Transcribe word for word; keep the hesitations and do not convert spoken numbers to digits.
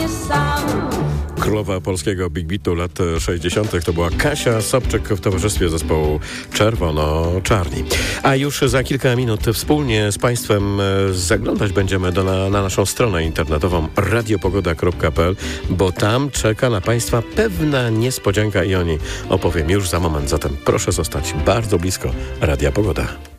nie sam. Królowa polskiego Big Beatu lat sześćdziesiątych to była Kasia Sobczyk w towarzystwie zespołu Czerwono-Czarni. A już za kilka minut wspólnie z Państwem zaglądać będziemy do, na, na naszą stronę internetową radiopogoda kropka p l, bo tam czeka na Państwa pewna niespodzianka i o niej opowiem już za moment. Zatem proszę zostać bardzo blisko Radia Pogoda.